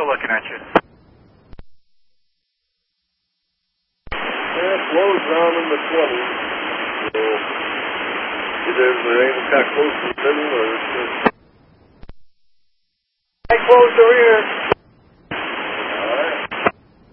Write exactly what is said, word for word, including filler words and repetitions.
still looking at you. Yeah, flow's down in the twenties. So, either they're aiming kind of close to the middle or it's just... I close the rear.